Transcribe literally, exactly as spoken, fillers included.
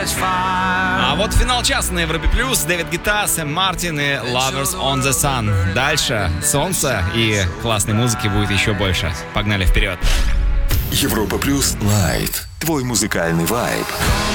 А вот финал часа на Европе Плюс. Дэвид Гетта, Сэм Мартин и Lovers on the Sun. Дальше солнце и классной музыки будет еще больше. Погнали вперед. Европа Плюс Лайт. Твой музыкальный вайб.